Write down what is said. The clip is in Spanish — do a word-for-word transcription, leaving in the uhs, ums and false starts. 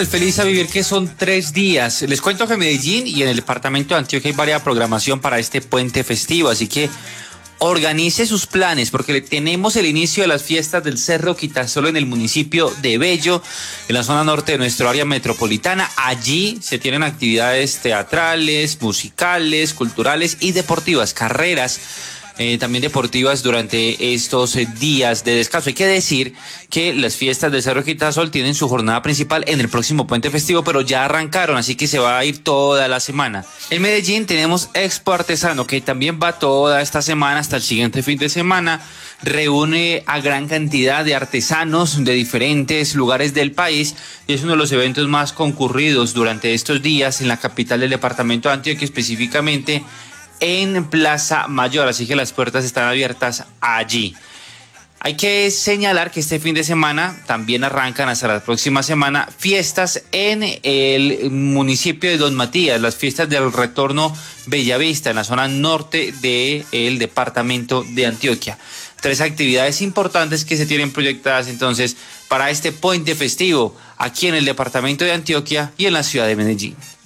Feliz a vivir que son tres días. Les cuento que en Medellín y en el departamento de Antioquia hay varias programación para este puente festivo, así que organice sus planes porque tenemos el inicio de las fiestas del Cerro Quitasol en el municipio de Bello, en la zona norte de nuestro área metropolitana. Allí se tienen actividades teatrales, musicales, culturales y deportivas, carreras Eh, también deportivas durante estos eh, días de descanso. Hay que decir que las fiestas del Cerro Quitasol tienen su jornada principal en el próximo puente festivo, pero ya arrancaron, así que se va a ir toda la semana. En Medellín tenemos Expo Artesano, que también va toda esta semana hasta el siguiente fin de semana. Reúne a gran cantidad de artesanos de diferentes lugares del país y es uno de los eventos más concurridos durante estos días en la capital del departamento de Antioquia, específicamente en Plaza Mayor, así que las puertas están abiertas allí. Hay que señalar que este fin de semana también arrancan hasta la próxima semana fiestas en el municipio de Don Matías, las fiestas del retorno Bellavista en la zona norte del departamento de Antioquia. Tres actividades importantes que se tienen proyectadas entonces para este puente festivo aquí en el departamento de Antioquia y en la ciudad de Medellín.